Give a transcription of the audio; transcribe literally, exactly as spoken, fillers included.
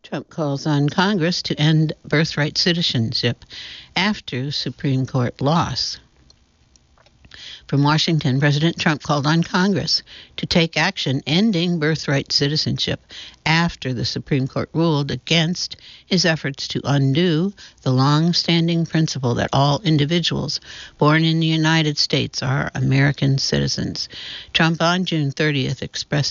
Trump calls on Congress to end birthright citizenship after Supreme Court loss. From Washington, President Trump called on Congress to take action ending birthright citizenship after the Supreme Court ruled against his efforts to undo the long-standing principle that all individuals born in the United States are American citizens. Trump on June thirtieth expressed